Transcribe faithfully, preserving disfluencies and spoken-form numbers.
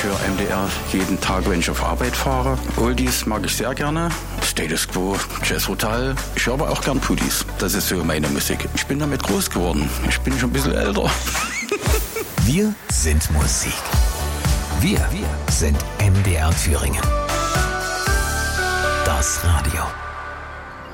höre M D R jeden Tag, wenn ich auf Arbeit fahre. Oldies mag ich sehr gerne. Status Quo, Jazz Rotal. Ich höre aber auch gern Pudis. Das ist so meine Musik. Ich bin damit groß geworden. Ich bin schon ein bisschen älter. Wir sind Musik. Wir, wir sind M D R Thüringen. Das Radio.